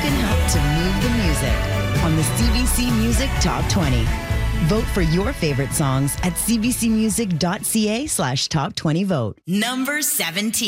can help to move the music on the CBC Music Top 20. Vote for your favorite songs at cbcmusic.ca/top20vote. Number 17.